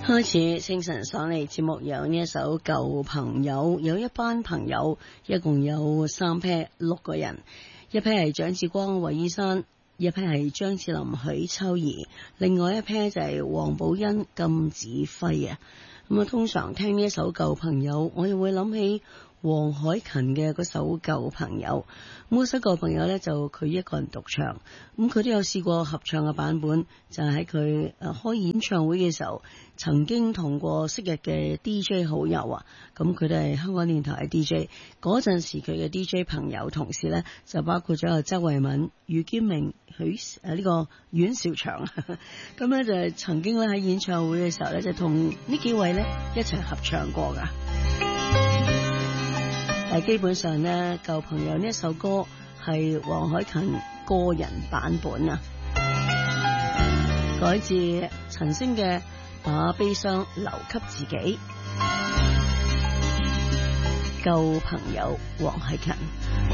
開始清晨爽利節目，有呢一首舊朋友，有一班朋友，一共有3批6個人，一批係蔣志光、韋依山，一批係張智霖、許秋怡，另外一批就係黃寶欣、金子輝啊。咁啊，通常聽呢一首舊朋友，我又會諗起黃凱芹嘅嗰首舊朋友。咁嗰首舊朋友呢，就佢一個人獨唱，咁佢都有試過合唱嘅版本，就係喺佢開演唱會嘅時候，曾經同過昔日嘅 DJ 好友啊，咁佢哋係香港電台嘅 DJ， 嗰陣時佢嘅 DJ 朋友同事呢，就包括咗有周慧敏、余堅明、呢個阮兆祥，咁呢，就係曾經咧喺演唱會嘅時候呢，就同呢幾位呢一齊合唱過噶。但基本上呢，舊朋友呢一首歌係黃凱芹個人版本啊，改自陳星嘅《把悲傷留給自己》。舊朋友黃凱芹。